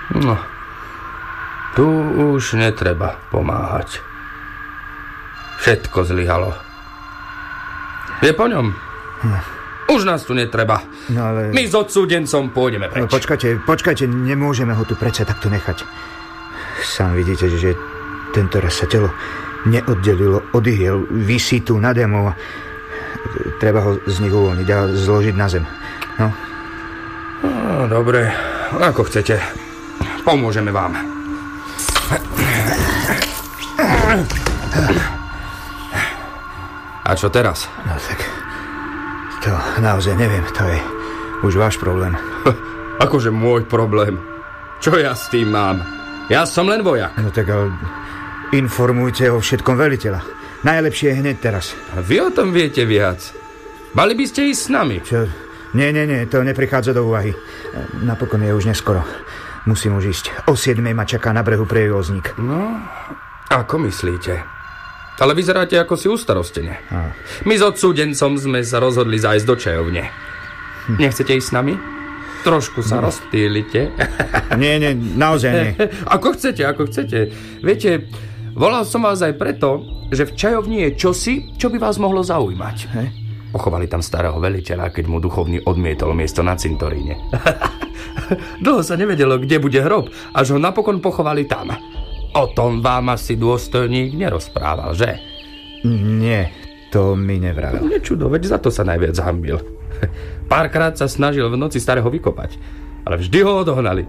No, tu už netreba pomáhať. Všetko zlyhalo. Je po ňom. Už nás tu netreba. No ale... My s odsúdencom pôjdeme preč. No, počkajte, nemôžeme ho tu predsa takto nechať. Sám vidíte, že tento raz sa telo neoddelilo od ihiel. Visí tu nade mnou. Treba ho z nich uvoľniť a zložiť na zem. No. No, dobre, ako chcete. Pomôžeme vám. A čo teraz? No tak, to naozaj neviem, to je už váš problém. Akože môj problém? Čo ja s tým mám? Ja som len vojak. No tak ale informujte o všetkom veliteľa. Najlepšie je hneď teraz. A vy o tom viete viac. Mali by ste ísť s nami. Čo? Nie, to neprichádza do úvahy. Napokon je už neskoro. Musím už ísť. O 7 ma čaká na brehu prievozník. No, ako myslíte? Ale vyzeráte ako si ustarostene. My s odsúdencom sme sa rozhodli zájsť do čajovne. Nechcete ísť s nami? Trošku sa rozptýlite. Nie, naozaj nie. Ako chcete. Viete, volal som vás aj preto, že v čajovni je čosi, čo by vás mohlo zaujímať. Pochovali tam starého veliteľa, keď mu duchovný odmietol miesto na cintoríne. Dlho sa nevedelo, kde bude hrob, až ho napokon pochovali tam. O tom vám asi dôstojník nerozprával, že? Nie, to mi nevravel. Nečudo, veď za to sa najviac hanbil. Párkrát sa snažil v noci starého vykopať, ale vždy ho odohnali.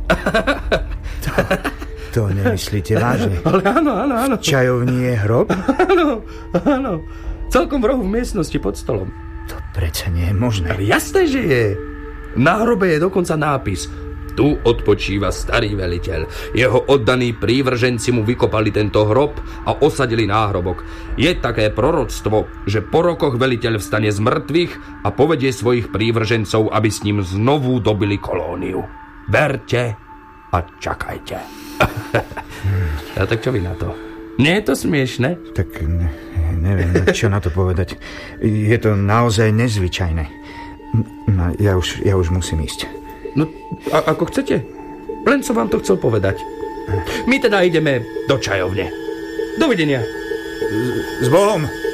To nemyslíte vážne? Ale áno. V čajovni je hrob? Áno. Celkom v rohu v miestnosti pod stolom. To predsa nie je možné. Ale jasné, že je. Na hrobe je dokonca nápis: tu odpočíva starý veliteľ. Jeho oddaní prívrženci mu vykopali tento hrob a osadili náhrobok. Je také proroctvo, že po rokoch veliteľ vstane z mŕtvych a povedie svojich prívržencov, aby s ním znovu dobili kolóniu. Verte a čakajte. A tak čo vy na to? Nie je to smiešne? Tak neviem, čo na to povedať. Je to naozaj nezvyčajné. No, ja už musím ísť. No, ako chcete. Len som vám to chcel povedať. My teda ideme do čajovne. Dovidenia. S Bohom.